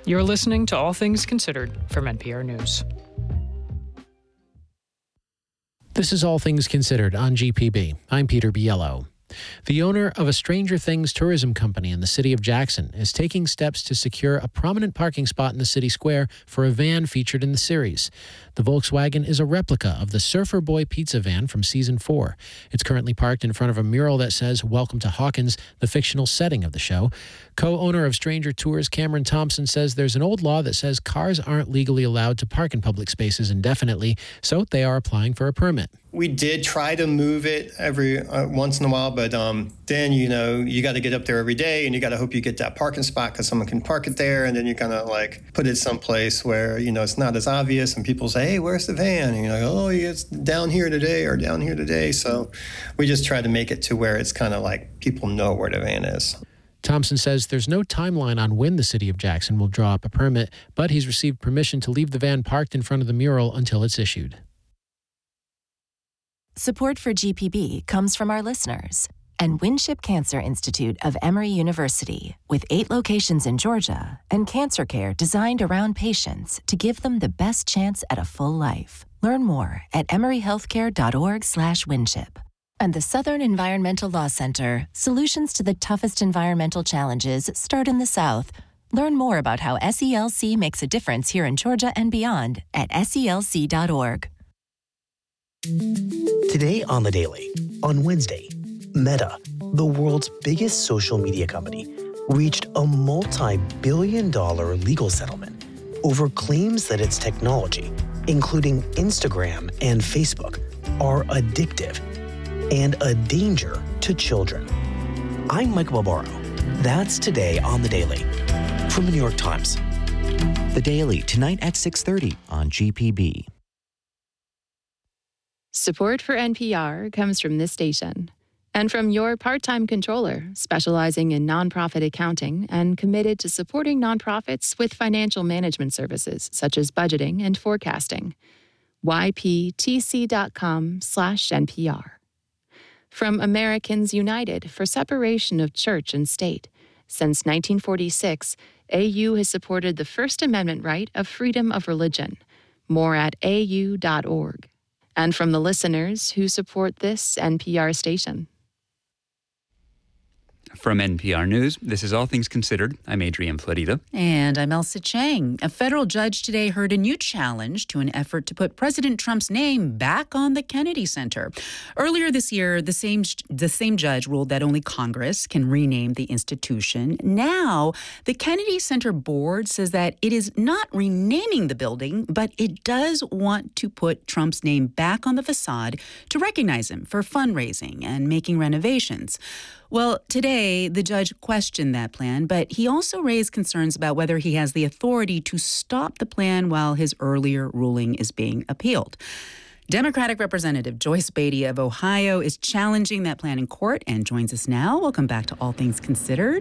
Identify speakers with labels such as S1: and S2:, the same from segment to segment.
S1: You're listening to All Things Considered from NPR News.
S2: This is All Things Considered on GPB. I'm Peter Biello. The owner of a Stranger Things tourism company in the city of Jackson is taking steps to secure a prominent parking spot in the city square for a van featured in the series. The Volkswagen is a replica of the Surfer Boy pizza van from season 4. It's currently parked in front of a mural that says, "Welcome to Hawkins," the fictional setting of the show. Co-owner of Stranger Tours, Cameron Thompson, says there's an old law that says cars aren't legally allowed to park in public spaces indefinitely, so they are applying for a permit.
S3: We did try to move it every once in a while, but then, you got to get up there every day and you got to hope you get that parking spot because someone can park it there. And then you kind of put it someplace where, it's not as obvious and people say, "Hey, where's the van?" And you're like, "Oh, it's down here today or down here today." So we just try to make it to where it's kind of like people know where the van is.
S2: Thompson says there's no timeline on when the city of Jackson will draw up a permit, but he's received permission to leave the van parked in front of the mural until it's issued.
S4: Support for GPB comes from our listeners and Winship Cancer Institute of Emory University, with 8 locations in Georgia and cancer care designed around patients to give them the best chance at a full life. Learn more at emoryhealthcare.org/winship. And the Southern Environmental Law Center, solutions to the toughest environmental challenges start in the South. Learn more about how SELC makes a difference here in Georgia and beyond at SELC.org.
S5: Today on The Daily, on Wednesday, Meta, the world's biggest social media company, reached a multi-billion-dollar legal settlement over claims that its technology, including Instagram and Facebook, are addictive and a danger to children. I'm Michael Barbaro. That's today on The Daily from the New York Times.
S6: The Daily, tonight at 6:30 on GPB.
S7: Support for NPR comes from this station and from your part-time controller, specializing in nonprofit accounting and committed to supporting nonprofits with financial management services such as budgeting and forecasting. yptc.com/NPR. From Americans United for Separation of Church and State. Since 1946, AU has supported the First Amendment right of freedom of religion. More at au.org. And from the listeners who support this NPR station.
S8: From NPR News, this is All Things Considered. I'm Adrian Florida.
S9: And I'm Elsa Chang. A federal judge today heard a new challenge to an effort to put President Trump's name back on the Kennedy Center. Earlier this year, the same judge ruled that only Congress can rename the institution. Now, the Kennedy Center board says that it is not renaming the building, but it does want to put Trump's name back on the facade to recognize him for fundraising and making renovations. Well, today, the judge questioned that plan, but he also raised concerns about whether he has the authority to stop the plan while his earlier ruling is being appealed. Democratic Representative Joyce Beatty of Ohio is challenging that plan in court and joins us now. Welcome back to All Things Considered.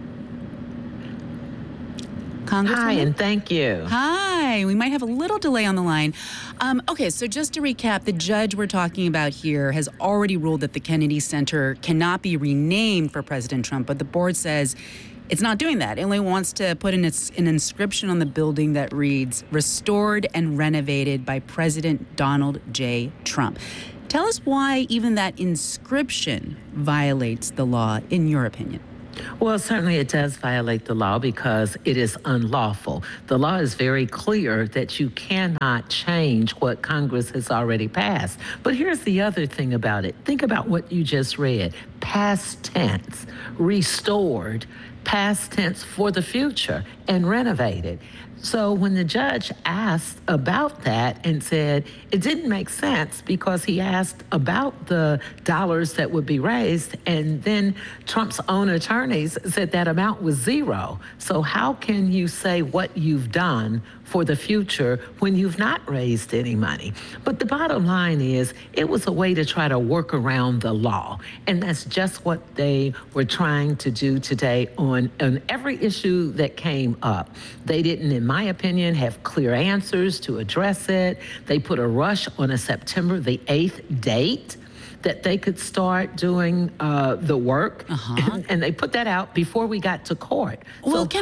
S10: Hi, and thank you.
S9: Hi. We might have a little delay on the line. Okay, so just to recap, the judge we're talking about here has already ruled that the Kennedy Center cannot be renamed for President Trump, but the board says it's not doing that. It only wants to put an inscription on the building that reads, "Restored and renovated by President Donald J. Trump." Tell us why even that inscription violates the law, in your opinion.
S10: Well, certainly it does violate the law because it is unlawful. The law is very clear that you cannot change what Congress has already passed. But here's the other thing about it. Think about what you just read. Past tense, restored, past tense for the future, and renovated. So when the judge asked about that and said it didn't make sense because he asked about the dollars that would be raised, and then Trump's own attorneys said that amount was zero. So how can you say what you've done for the future when you've not raised any money? But the bottom line is it was a way to try to work around the law. And that's just what they were trying to do today on every issue that came up. They didn't, in my opinion, have clear answers to address it. They put a rush on a September the 8th date. that they could start doing the work, and they put that out before we got to court.
S9: Well,
S10: so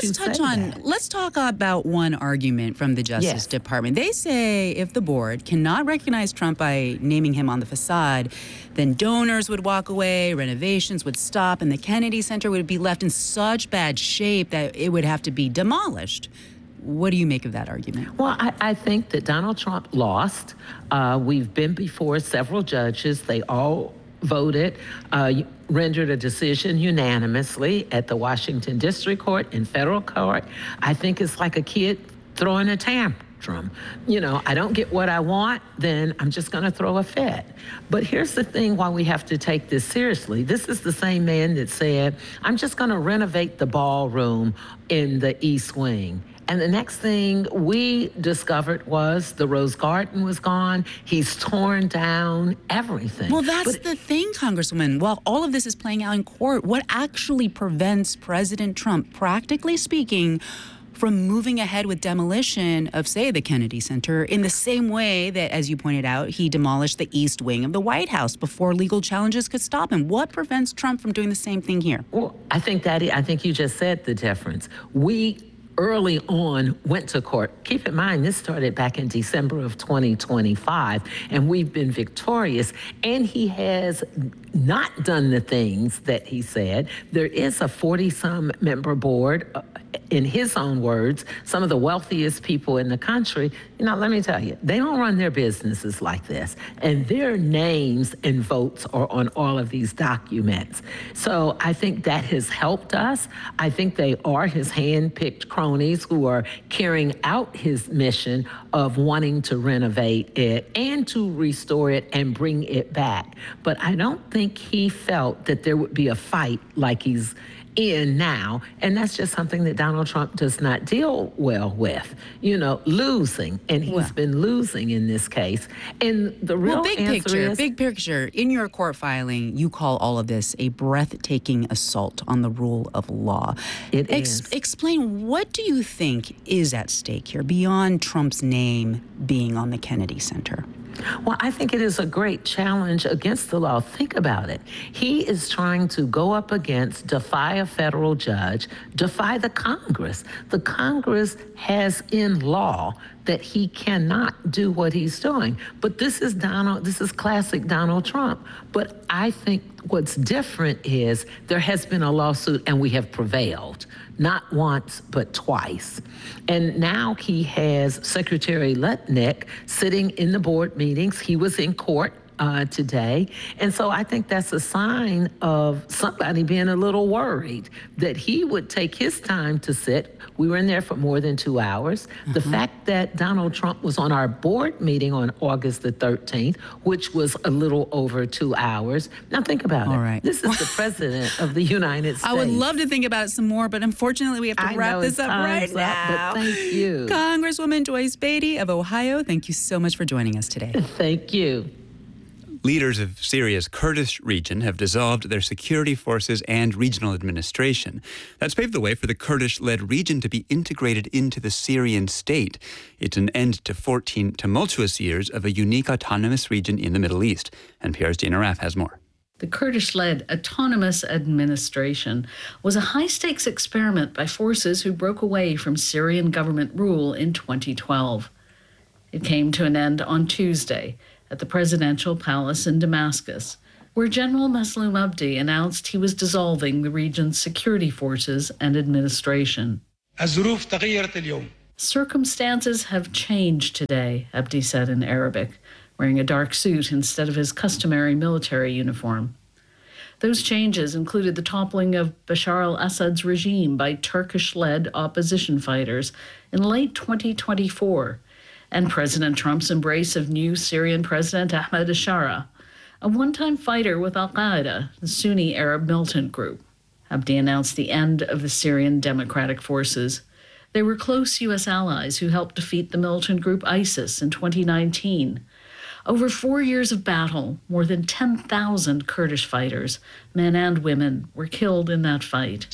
S9: let's talk about one argument from the Justice Department. They say if the board cannot recognize Trump by naming him on the facade, then donors would walk away, renovations would stop, and the Kennedy Center would be left in such bad shape that it would have to be demolished. What do you make of that argument?
S10: Well, I think that Donald Trump lost. We've been before several judges. They all voted, rendered a decision unanimously at the Washington District Court and federal court. I think it's like a kid throwing a tantrum. You know, I don't get what I want, then I'm just going to throw a fit. But here's the thing why we have to take this seriously. This is the same man that said, I'm just going to renovate the ballroom in the East Wing. And the next thing we discovered was the Rose Garden was gone. He's torn down everything.
S9: Well, that's the thing, Congresswoman. While all of this is playing out in court, what actually prevents President Trump, practically speaking, from moving ahead with demolition of, say, the Kennedy Center in the same way that, as you pointed out, he demolished the East Wing of the White House before legal challenges could stop him? What prevents Trump from doing the same thing here?
S10: Well, I think you just said the difference. We early on went to court. Keep in mind, this started back in December of 2025, and we've been victorious. And he has not done the things that he said. There is a 40-some member board, in his own words, some of the wealthiest people in the country. You know, let me tell you, they don't run their businesses like this. And their names and votes are on all of these documents. So I think that has helped us. I think they are his hand-picked cronies who are carrying out his mission of wanting to renovate it and to restore it and bring it back. But I don't think he felt that there would be a fight like he's in now, and that's just something that Donald Trump does not deal well with, you know, losing, and he's been losing in this case. And the real
S9: big picture, in your court filing, you call all of this a breathtaking assault on the rule of law.
S10: It is.
S9: Explain, what do you think is at stake here beyond Trump's name being on the Kennedy Center?
S10: Well, I think it is a great challenge against the law. Think about it. He is trying to go up against, defy a federal judge, defy the Congress. The Congress has in law that he cannot do what he's doing. But this is classic Donald Trump. But I think what's different is there has been a lawsuit and we have prevailed. Not once, but twice. And now he has Secretary Lutnick sitting in the board meetings. He was in court today. And so I think that's a sign of somebody being a little worried that he would take his time to sit. We were in there for more than 2 hours. The fact that Donald Trump was on our board meeting on August the 13th, which was a little over 2 hours. Now think about it.
S9: Right.
S10: This is the president of the United States.
S9: I would love to think about it some more, but unfortunately we have to wrap this up right now.
S10: But thank you.
S9: Congresswoman Joyce Beatty of Ohio, thank you so much for joining us today.
S10: Thank you.
S8: Leaders of Syria's Kurdish region have dissolved their security forces and regional administration. That's paved the way for the Kurdish-led region to be integrated into the Syrian state. It's an end to 14 tumultuous years of a unique autonomous region in the Middle East. NPR's Dina Raff has more.
S11: The Kurdish-led autonomous administration was a high-stakes experiment by forces who broke away from Syrian government rule in 2012. It came to an end on Tuesday at the presidential palace in Damascus, where General Maslum Abdi announced he was dissolving the region's security forces and administration. Circumstances have changed today, Abdi said in Arabic, wearing a dark suit instead of his customary military uniform. Those changes included the toppling of Bashar al-Assad's regime by Turkish-led opposition fighters in late 2024, and President Trump's embrace of new Syrian President Ahmed al-Shara, a one-time fighter with al-Qaeda, the Sunni Arab militant group. Abdi announced the end of the Syrian Democratic Forces. They were close U.S. allies who helped defeat the militant group ISIS in 2019. Over 4 years of battle, more than 10,000 Kurdish fighters, men and women, were killed in that fight.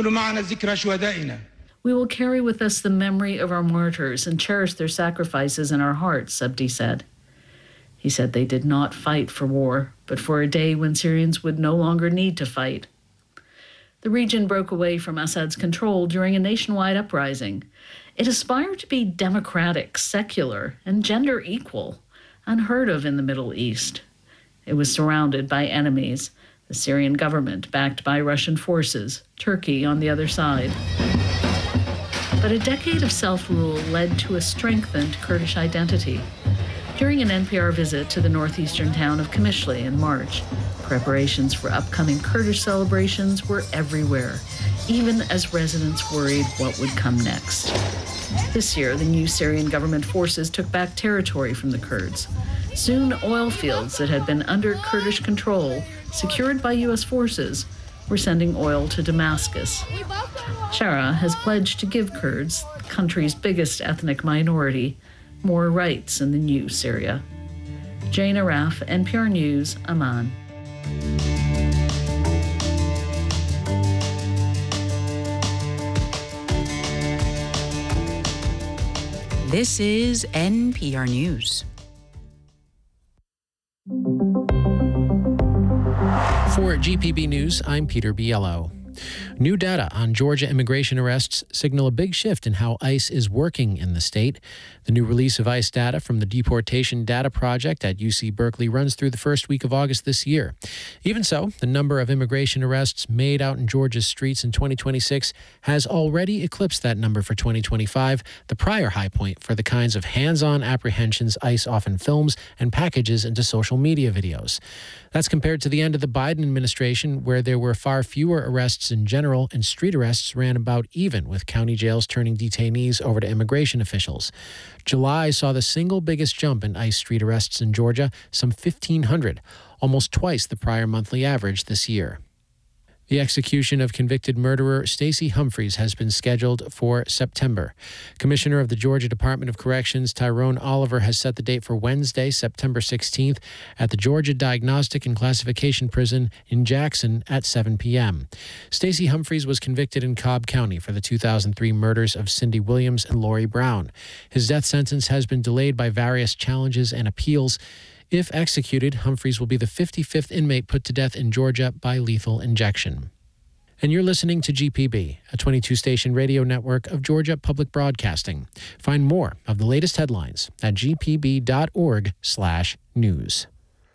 S11: We will carry with us the memory of our martyrs and cherish their sacrifices in our hearts, Abdi said. He said they did not fight for war, but for a day when Syrians would no longer need to fight. The region broke away from Assad's control during a nationwide uprising. It aspired to be democratic, secular, and gender equal, unheard of in the Middle East. It was surrounded by enemies, the Syrian government backed by Russian forces, Turkey on the other side. But a decade of self-rule led to a strengthened Kurdish identity. During an NPR visit to the northeastern town of Qamishli in March, preparations for upcoming Kurdish celebrations were everywhere, even as residents worried what would come next. This year, the new Syrian government forces took back territory from the Kurds. Soon, oil fields that had been under Kurdish control, secured by U.S. forces, were sending oil to Damascus. Shara has pledged to give Kurds, the country's biggest ethnic minority, more rights in the new Syria. Jane Araf, NPR News, Amman.
S9: This is NPR News.
S2: For GPB News, I'm Peter Biello. New data on Georgia immigration arrests signal a big shift in how ICE is working in the state. The new release of ICE data from the Deportation Data Project at UC Berkeley runs through the first week of August this year. Even so, the number of immigration arrests made out in Georgia's streets in 2026 has already eclipsed that number for 2025, the prior high point for the kinds of hands-on apprehensions ICE often films and packages into social media videos. That's compared to the end of the Biden administration, where there were far fewer arrests in general and street arrests ran about even, with county jails turning detainees over to immigration officials. July saw the single biggest jump in ICE street arrests in Georgia, some 1,500, almost twice the prior monthly average this year. The execution of convicted murderer Stacey Humphreys has been scheduled for September. Commissioner of the Georgia Department of Corrections Tyrone Oliver has set the date for Wednesday, September 16th at the Georgia Diagnostic and Classification Prison in Jackson at 7 p.m. Stacey Humphreys was convicted in Cobb County for the 2003 murders of Cindy Williams and Lori Brown. His death sentence has been delayed by various challenges and appeals. If executed, Humphreys will be the 55th inmate put to death in Georgia by lethal injection. And you're listening to GPB, a 22-station radio network of Georgia Public Broadcasting. Find more of the latest headlines at gpb.org/news.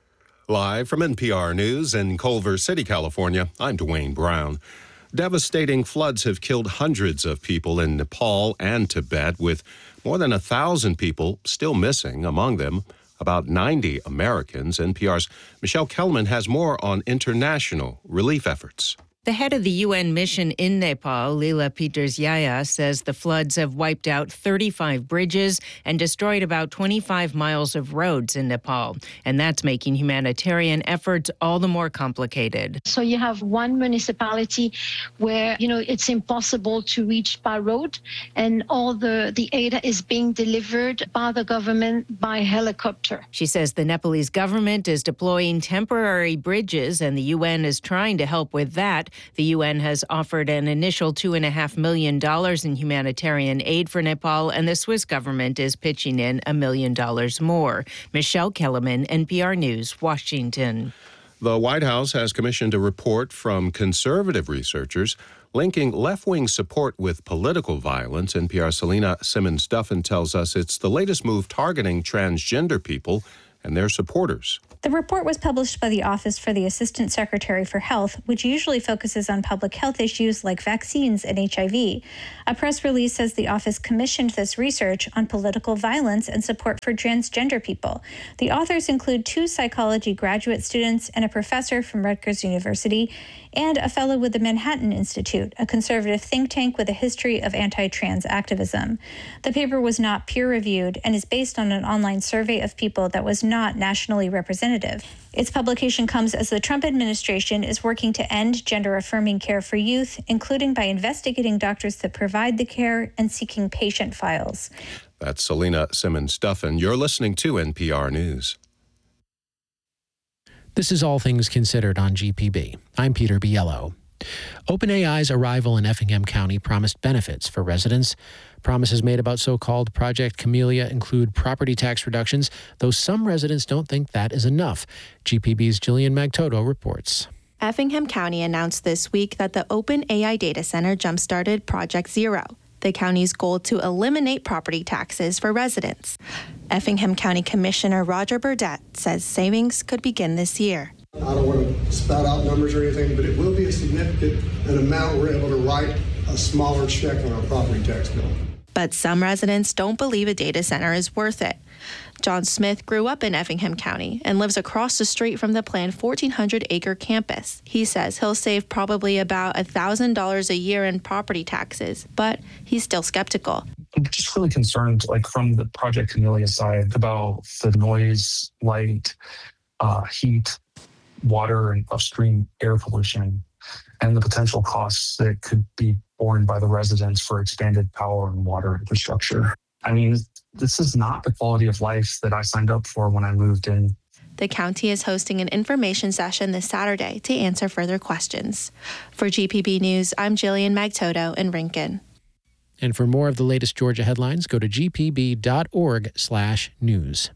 S12: Live from NPR News in Culver City, California, I'm Dwayne Brown. Devastating floods have killed hundreds of people in Nepal and Tibet, with more than 1,000 people still missing, among them about 90 Americans. NPR's Michelle Kelman has more on international relief efforts.
S13: The head of the UN mission in Nepal, Leela Peters-Yaya, says the floods have wiped out 35 bridges and destroyed about 25 miles of roads in Nepal. And that's making humanitarian efforts all the more complicated.
S14: So you have one municipality where, it's impossible to reach by road, and all the aid is being delivered by the government by helicopter.
S13: She says the Nepalese government is deploying temporary bridges, and the UN is trying to help with that. The UN has offered an initial $2.5 million in humanitarian aid for Nepal, and the Swiss government is pitching in $1 million more. Michelle Kellerman, NPR News, Washington.
S12: The White House has commissioned a report from conservative researchers linking left-wing support with political violence. NPR's Selena Simmons-Duffin tells us it's the latest move targeting transgender people and their supporters.
S15: The report was published by the Office for the Assistant Secretary for Health, which usually focuses on public health issues like vaccines and HIV. A press release says the office commissioned this research on political violence and support for transgender people. The authors include 2 psychology graduate students and a professor from Rutgers University, and a fellow with the Manhattan Institute, a conservative think tank with a history of anti-trans activism. The paper was not peer-reviewed and is based on an online survey of people that was not nationally representative. Its publication comes as the Trump administration is working to end gender-affirming care for youth, including by investigating doctors that provide the care and seeking patient files.
S12: That's Selena Simmons-Duffin. You're listening to NPR News.
S2: This is All Things Considered on GPB. I'm Peter Biello. OpenAI's arrival in Effingham County promised benefits for residents. Promises made about so-called Project Camellia include property tax reductions, though some residents don't think that is enough. GPB's Jillian Magtoto reports.
S16: Effingham County announced this week that the OpenAI data center jump-started Project Zero, the county's goal to eliminate property taxes for residents. Effingham County Commissioner Roger Burdett says savings could begin this year.
S17: I don't want to spout out numbers or anything, but it will be a significant amount. We're able to write a smaller check on our property tax bill.
S16: But some residents don't believe a data center is worth it. John Smith grew up in Effingham County and lives across the street from the planned 1,400-acre campus. He says he'll save probably about $1,000 a year in property taxes, but he's still skeptical.
S18: I'm just really concerned, from the Project Camellia side, about the noise, light, heat, water, and upstream air pollution, and the potential costs that could be borne by the residents for expanded power and water infrastructure. I mean, this is not the quality of life that I signed up for when I moved in.
S16: The county is hosting an information session this Saturday to answer further questions. For GPB News, I'm Jillian Magtoto in Rincon.
S2: And for more of the latest Georgia headlines, go to gpb.org/news.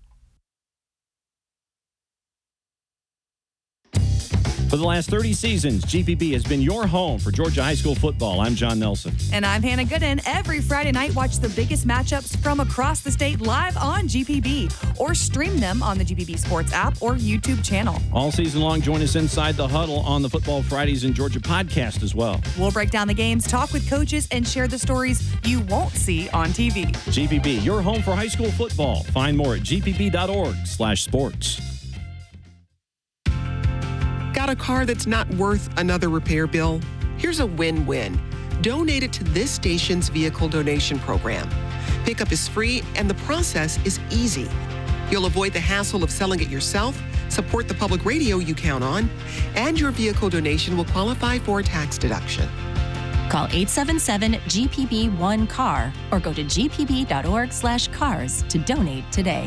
S19: For the last 30 seasons, GPB has been your home for Georgia high school football. I'm John Nelson.
S20: And I'm Hannah Gooden. Every Friday night, watch the biggest matchups from across the state live on GPB, or stream them on the GPB Sports app or YouTube channel.
S19: All season long, join us inside the huddle on the Football Fridays in Georgia podcast as well.
S20: We'll break down the games, talk with coaches, and share the stories you won't see on TV.
S19: GPB, your home for high school football. Find more at gpb.org/sports.
S21: Got a car that's not worth another repair bill? Here's a win-win. Donate it to this station's vehicle donation program. Pickup is free and the process is easy. You'll avoid the hassle of selling it yourself, support the public radio you count on, and your vehicle donation will qualify for a tax deduction.
S22: Call 877-GPB-1-CAR or go to gpb.org/cars to donate today.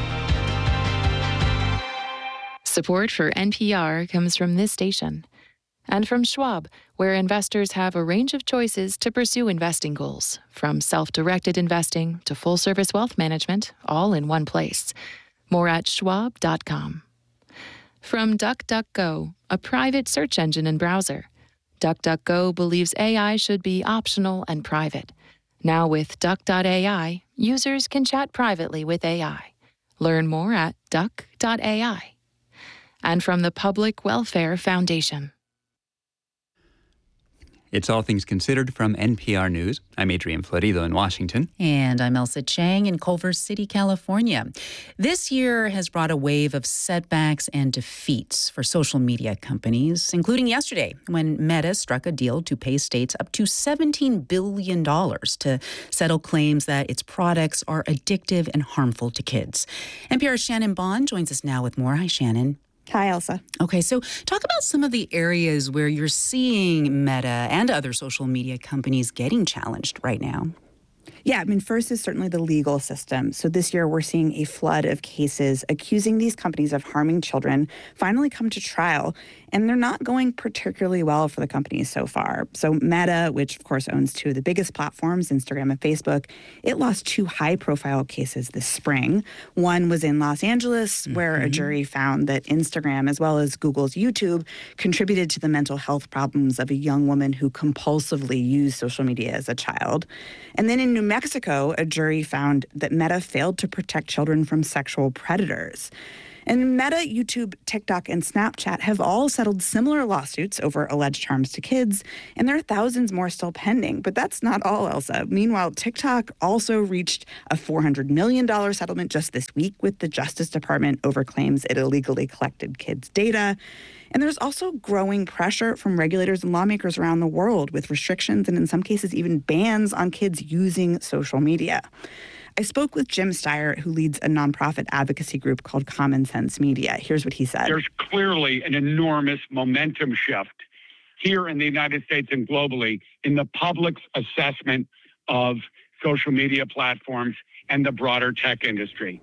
S7: Support for NPR comes from this station and from Schwab, where investors have a range of choices to pursue investing goals, from self-directed investing to full-service wealth management, all in one place. More at schwab.com. From DuckDuckGo, a private search engine and browser. DuckDuckGo believes AI should be optional and private. Now with Duck.ai, users can chat privately with AI. Learn more at duck.ai. And from the Public Welfare Foundation.
S8: It's All Things Considered from NPR News. I'm Adrian Florido in Washington.
S9: And I'm Elsa Chang in Culver City, California. This year has brought a wave of setbacks and defeats for social media companies, including yesterday when Meta struck a deal to pay states up to $17 billion to settle claims that its products are addictive and harmful to kids. NPR's Shannon Bond joins us now with more. Hi, Shannon.
S23: Hi, Elsa.
S9: Okay, so talk about some of the areas where you're seeing Meta and other social media companies getting challenged right now.
S23: Yeah, first is certainly the legal system. So this year we're seeing a flood of cases accusing these companies of harming children finally come to trial, and they're not going particularly well for the companies so far. So Meta, which of course owns two of the biggest platforms, Instagram and Facebook, it lost two high-profile cases this spring. One was in Los Angeles, where a jury found that Instagram, as well as Google's YouTube, contributed to the mental health problems of a young woman who compulsively used social media as a child. And then in New Mexico, a jury found that Meta failed to protect children from sexual predators. And Meta, YouTube, TikTok, and Snapchat have all settled similar lawsuits over alleged harms to kids, and there are thousands more still pending. But that's not all, Elsa. Meanwhile, TikTok also reached a $400 million settlement just this week with the Justice Department over claims it illegally collected kids' data. And there's also growing pressure from regulators and lawmakers around the world with restrictions and in some cases even bans on kids using social media. I spoke with Jim Steyer, who leads a nonprofit advocacy group called Common Sense Media. Here's what he said.
S24: There's clearly an enormous momentum shift here in the United States and globally in the public's assessment of social media platforms and the broader tech industry.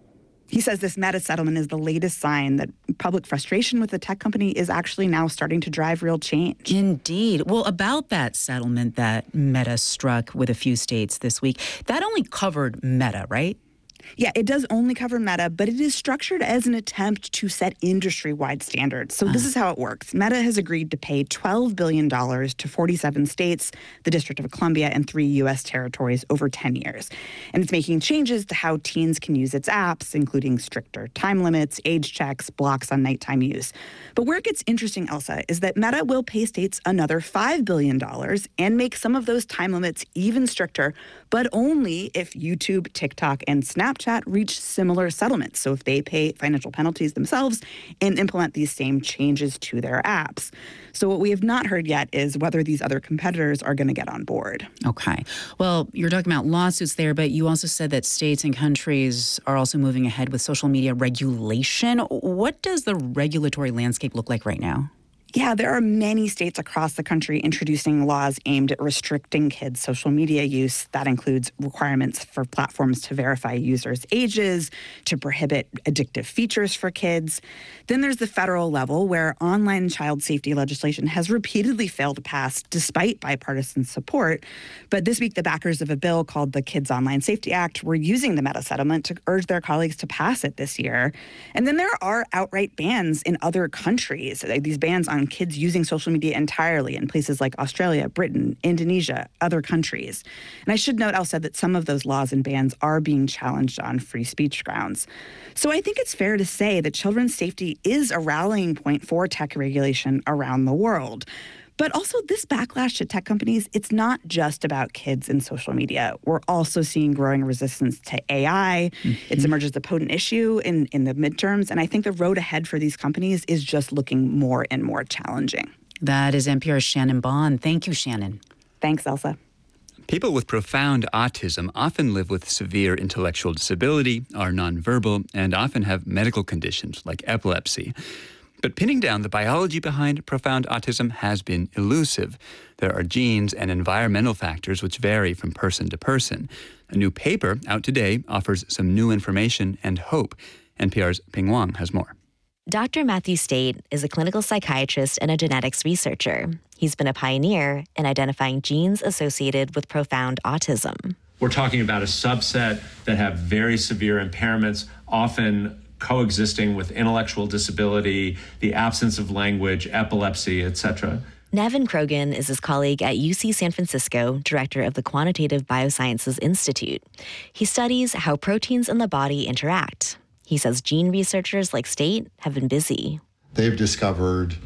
S23: He says this Meta settlement is the latest sign that public frustration with the tech company is actually now starting to drive real change.
S9: Indeed. Well, about that settlement that Meta struck with a few states this week, that only covered Meta, right?
S23: Yeah, it does only cover Meta, but it is structured as an attempt to set industry-wide standards. So this is how it works. Meta has agreed to pay $12 billion to 47 states, the District of Columbia, and 3 U.S. territories over 10 years. And it's making changes to how teens can use its apps, including stricter time limits, age checks, blocks on nighttime use. But where it gets interesting, Elsa, is that Meta will pay states another $5 billion and make some of those time limits even stricter, but only if YouTube, TikTok, and Snapchat reach similar settlements. So if they pay financial penalties themselves and implement these same changes to their apps. So what we have not heard yet is whether these other competitors are going to get on board.
S9: Okay. Well, you're talking about lawsuits there, but you also said that states and countries are also moving ahead with social media regulation. What does the regulatory landscape look like right now?
S23: Yeah, there are many states across the country introducing laws aimed at restricting kids' social media use. That includes requirements for platforms to verify users' ages, to prohibit addictive features for kids. Then there's the federal level, where online child safety legislation has repeatedly failed to pass despite bipartisan support. But this week, the backers of a bill called the Kids Online Safety Act were using the Meta settlement to urge their colleagues to pass it this year. And then there are outright bans in other countries. These bans on kids using social media entirely in places like Australia, Britain, Indonesia, other countries. And I should note, Elsa, that some of those laws and bans are being challenged on free speech grounds. So I think it's fair to say that children's safety is a rallying point for tech regulation around the world. But also this backlash to tech companies, it's not just about kids and social media. We're also seeing growing resistance to AI. It's emerged as a potent issue in the midterms. And I think the road ahead for these companies is just looking more and more challenging.
S9: That is NPR's Shannon Bond. Thank you, Shannon.
S23: Thanks, Elsa.
S8: People with profound autism often live with severe intellectual disability, are nonverbal, and often have medical conditions like epilepsy. But pinning down the biology behind profound autism has been elusive. There are genes and environmental factors which vary from person to person. A new paper out today offers some new information and hope. NPR's Ping Wang has more.
S1: Dr. Matthew State is a clinical psychiatrist and a genetics researcher. He's been a pioneer in identifying genes associated with profound autism.
S3: We're talking about a subset that have very severe impairments, often coexisting with intellectual disability, the absence of language, epilepsy, etc.
S1: Nevin Krogan is his colleague at UC San Francisco, director of the Quantitative Biosciences Institute. He studies how proteins in the body interact. He says gene researchers like State have been busy.
S4: They've discovered,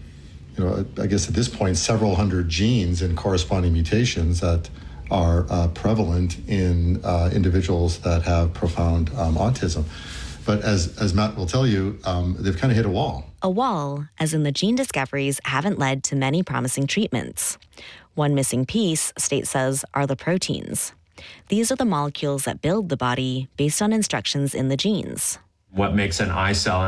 S4: I guess at this point, several hundred genes and corresponding mutations that are prevalent in individuals that have profound autism. But as Matt will tell you, they've kind of hit a wall.
S1: A wall, as in the gene discoveries haven't led to many promising treatments. One missing piece, State says, are the proteins. These are the molecules that build the body based on instructions in the genes.
S3: What makes an eye cell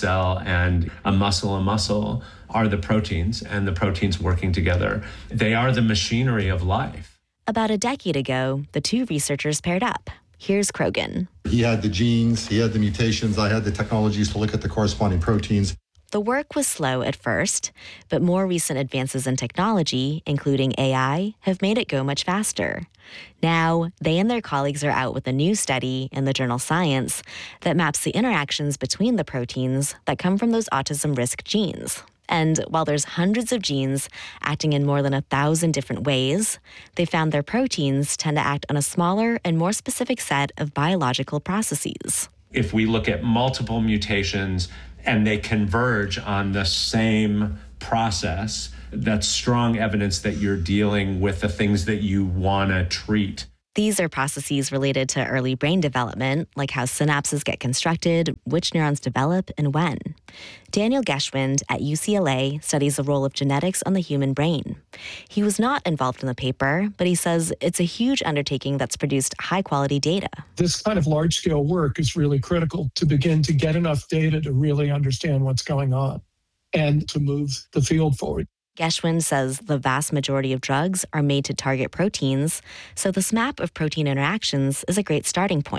S3: and a muscle are the proteins, and the proteins working together. They are the machinery of life.
S1: About a decade ago, the two researchers paired up. Here's Krogan.
S4: He had the genes, he had the mutations, I had the technologies to look at the corresponding proteins.
S1: The work was slow at first, but more recent advances in technology, including AI, have made it go much faster. Now, they and their colleagues are out with a new study in the journal Science that maps the interactions between the proteins that come from those autism risk genes. And while there's hundreds of genes acting in more than 1,000 different ways, they found their proteins tend to act on a smaller and more specific set of biological processes.
S3: If we look at multiple mutations and they converge on the same process, that's strong evidence that you're dealing with the things that you want to treat.
S1: These are processes related to early brain development, like how synapses get constructed, which neurons develop, and when. Daniel Geschwind at UCLA studies the role of genetics on the human brain. He was not involved in the paper, but he says it's a huge undertaking that's produced high-quality data.
S5: This kind of large-scale work is really critical to begin to get enough data to really understand what's going on and to move the field forward.
S1: Geschwind says the vast majority of drugs are made to target proteins, so this map of protein interactions is a great starting point.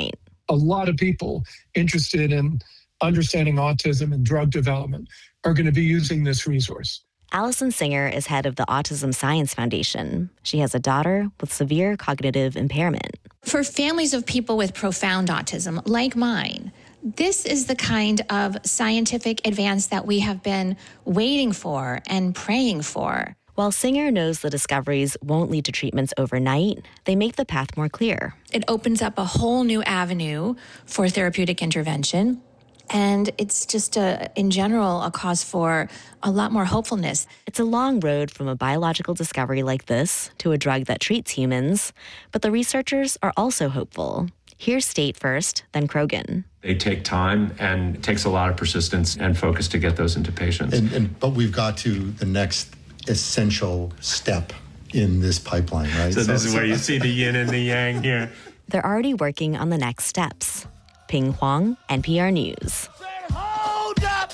S5: A lot of people interested in understanding autism and drug development are going to be using this resource.
S1: Allison Singer is head of the Autism Science Foundation. She has a daughter with severe cognitive impairment.
S6: For families of people with profound autism, like mine, this is the kind of scientific advance that we have been waiting for and praying for.
S1: While Singer knows the discoveries won't lead to treatments overnight, they make the path more clear.
S6: It opens up a whole new avenue for therapeutic intervention. And it's just, in general, a cause for a lot more hopefulness.
S1: It's a long road from a biological discovery like this to a drug that treats humans, but the researchers are also hopeful. Here's State first, then Krogan.
S3: They take time, and it takes a lot of persistence and focus to get those into patients.
S4: But we've got to the next essential step in this pipeline, right?
S3: So this is where you see the yin and the yang here.
S1: They're already working on the next steps. Ping Huang, NPR News.
S10: Hold up!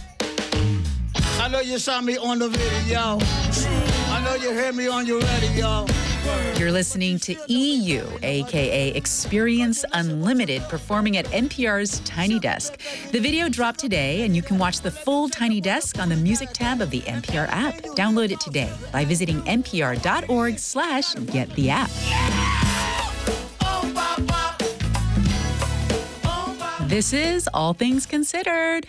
S10: I know you saw me on the video. I know you heard me on your radio.
S9: You're listening to EU, aka Experience Unlimited, performing at NPR's Tiny Desk. The video dropped today, and you can watch the full Tiny Desk on the music tab of the NPR app. Download it today by visiting npr.org/get the app. This is All Things Considered.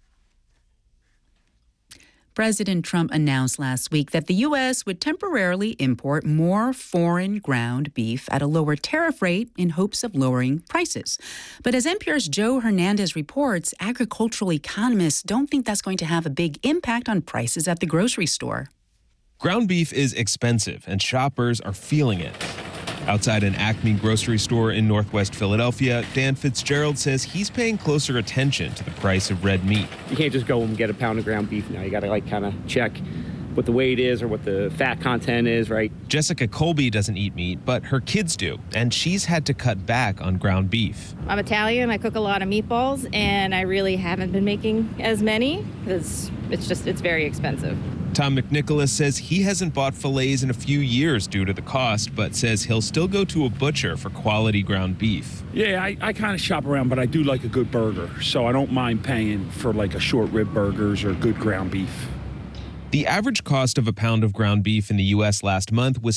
S9: President Trump announced last week that the U.S. would temporarily import more foreign ground beef at a lower tariff rate in hopes of lowering prices. But as NPR's Joe Hernandez reports, agricultural economists don't think that's going to have a big impact on prices at the grocery store.
S11: Ground beef is expensive, and shoppers are feeling it. Outside an Acme grocery store in Northwest Philadelphia, Dan Fitzgerald says he's paying closer attention to the price of red meat.
S14: You can't just go and get a pound of ground beef now. You got to kind of check what the weight is or what the fat content is, right?
S11: Jessica Colby doesn't eat meat, but her kids do, and she's had to cut back on ground beef.
S25: I'm Italian. I cook a lot of meatballs, and I really haven't been making as many because it's very expensive.
S11: Tom McNicholas says he hasn't bought fillets in a few years due to the cost, but says he'll still go to a butcher for quality ground beef.
S26: Yeah, I kind of shop around, but I do like a good burger, so I don't mind paying for like a short rib burgers or good ground beef.
S11: The average cost of a pound of ground beef in the U.S. last month was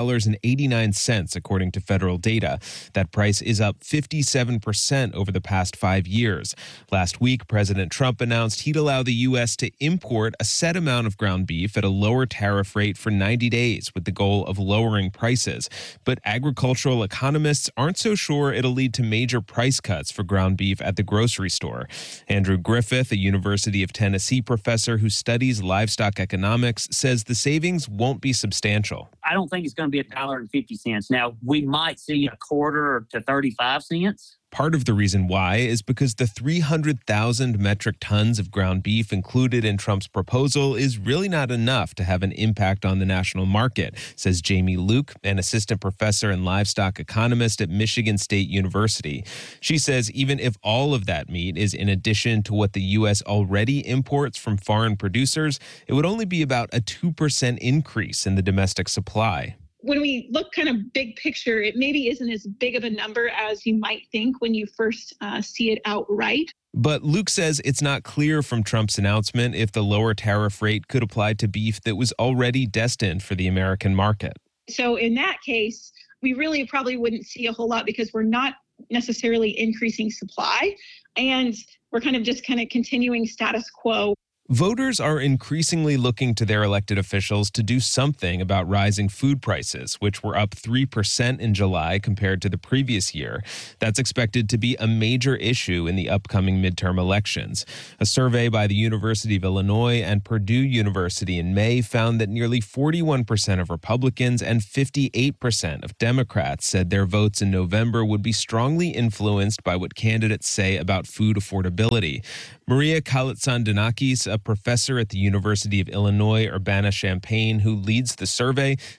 S11: $6.89, according to federal data. That price is up 57% over the past 5 years. Last week, President Trump announced he'd allow the U.S. to import a set amount of ground beef at a lower tariff rate for 90 days with the goal of lowering prices. But agricultural economists aren't so sure it'll lead to major price cuts for ground beef at the grocery store. Andrew Griffith, a University of Tennessee professor who studies livestock economics, says the savings won't be substantial.
S27: I don't think it's going to be $1.50. Now, we might see a quarter to 35 cents.
S11: Part of the reason why is because the 300,000 metric tons of ground beef included in Trump's proposal is really not enough to have an impact on the national market, says Jamie Luke, an assistant professor and livestock economist at Michigan State University. She says even if all of that meat is in addition to what the U.S. already imports from foreign producers, it would only be about a 2% increase in the domestic supply.
S28: When we look kind of big picture, it maybe isn't as big of a number as you might think when you first see it outright.
S11: But Luke says it's not clear from Trump's announcement if the lower tariff rate could apply to beef that was already destined for the American market.
S28: So in that case, we really probably wouldn't see a whole lot because we're not necessarily increasing supply and we're kind of continuing status quo.
S11: Voters are increasingly looking to their elected officials to do something about rising food prices, which were up 3% in July compared to the previous year. That's expected to be a major issue in the upcoming midterm elections. A survey by the University of Illinois and Purdue University in May found that nearly 41% of Republicans and 58% of Democrats said their votes in November would be strongly influenced by what candidates say about food affordability. Maria Kalitsan-Danakis, a professor at the University of Illinois Urbana-Champaign who leads the survey,